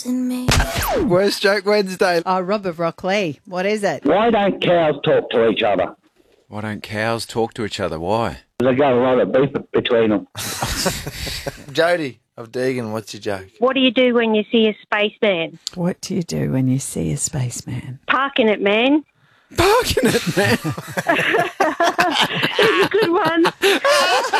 in me. Worst joke Wednesday. Oh, Rob of Rocklea. What is it? Why don't cows talk to each other? Why don't cows talk to each other? Why? They've got a lot of beef between them. Jody of Deagon, what's your joke? What do you do when you see a spaceman? What do you do when you see a spaceman? Parking it, man. Parking it, man. It's a good one.